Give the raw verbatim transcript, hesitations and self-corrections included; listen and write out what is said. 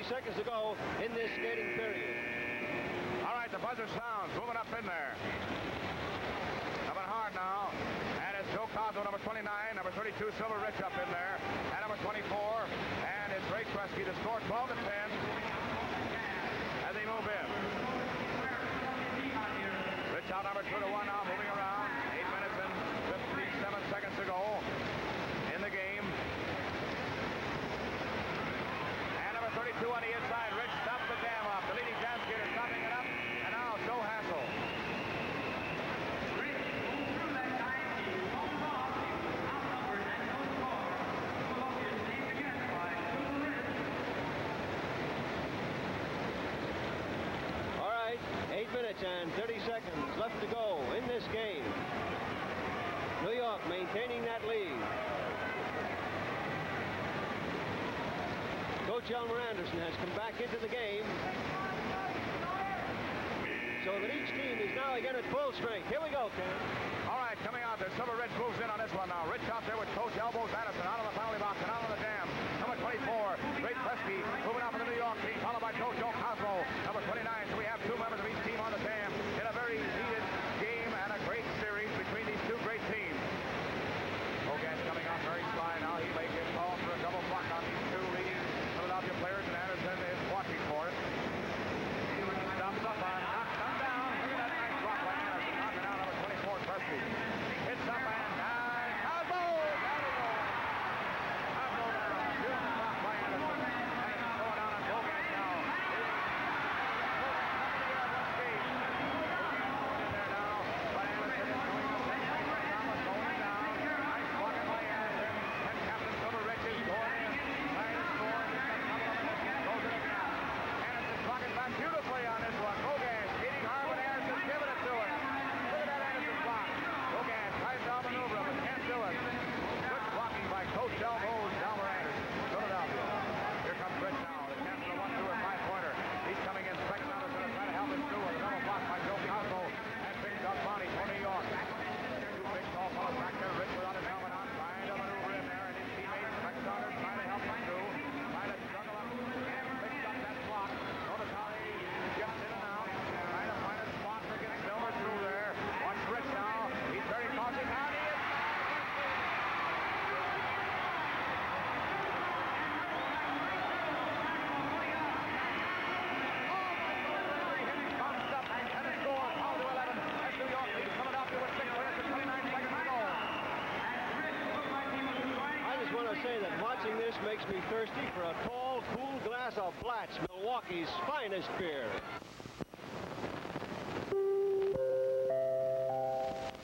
seconds to go in this skating period. All right, the buzzer sounds. Moving up in there. Coming hard now. And it's Joe Cosmo, number twenty-nine, number thirty-two, Silver Rich up in there. And number twenty-four. And it's Ray Kresge to score twelve to ten as they move in. Rich out number two to one now, moving around. Eight minutes and fifty-seven seconds to go in the game. And number thirty-two on the inside. Rich stops the jam off. The leading jam skater stopping it up. And now Joe Hassel. Eight minutes and thirty seconds left to go in this game. New York maintaining that lead. Coach Elmer Anderson has come back into the game so that each team is now again at full strength. Here we go, Ken. All right, coming out there. Silver Rich moves in on this one now. Rich out there with Coach Elbows Anderson out of the penalty box and out of the jam. Number twenty-four, Ray Kresge, moving out for the New York team, followed by Joe Joe Cosmo. Number twenty-nine, so we have two members of each team on the jam in a very heated game and a great series between these two great teams. Hogan's coming out very sly now. He may get called for a double block on these two leading Philadelphia players, and Anderson is watching for it. Stops up on, knocks them down. Look at that nice block by Anderson. Knocking out number twenty-four, Kresge. Hits up and down. Cosmo! Down he goes. Cosmo down. Beautiful block by Anderson. And it's going down on Hogan now. In there now. But Anderson is going up. Thomas going down. Nice blocking by Anderson. And Captain Silver Rich is going in. Trying to score. He's got trouble on the net. Goes it again. Anderson's blocking back beautifully on this one. Hogan hitting hard with Anderson, giving it to him. Look at that Anderson block. Hogan tries to outmaneuver him, but can't do it. Good blocking by Coach Elbows, Elmer Anderson, Philadelphia. Here comes Rich now. The chance for one, two, or five-pointer. He's coming in. Spec Anderson is trying to help him through with a double block by Joe Cosmo. And Big Doug Bonnie for New York. Two big tall fellows back there. Rich without his helmet on, trying to maneuver in there. And his teammate, Spec Saunders, trying to help him through. Trying to juggle up and pick up that block. Notice how he gets in and out. Trying to find a spot to get Silver through there. Watch Rich now. He's very cautious. Out he is. Say that watching this makes me thirsty for a tall, cool glass of Blatz, Milwaukee's finest beer.